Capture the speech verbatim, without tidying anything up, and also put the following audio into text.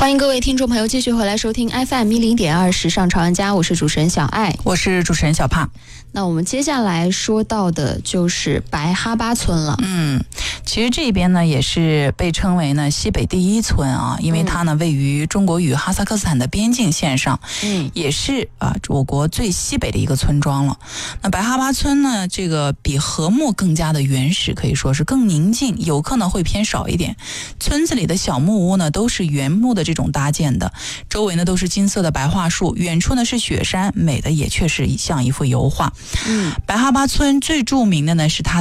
欢迎各位听众朋友继续回来收听 F M 一零点二时尚潮玩家，我是主持人小爱， 我是主持人小胖。 那我们接下来说到的就是白哈巴村了。 嗯，其实这边呢也是被称为呢西北第一村啊，因为它呢位于中国与哈萨克斯坦的边境线上，嗯，也是啊我国最西北的一个村庄了。那白哈巴村呢，这个比禾木更加的原始，可以说是更宁静，游客呢会偏少一点。村子里的小木屋呢都是原木的这种搭建的，周围呢都是金色的白桦树，远处呢是雪山，美的也确实像一幅油画。嗯，白哈巴村最著名的呢是它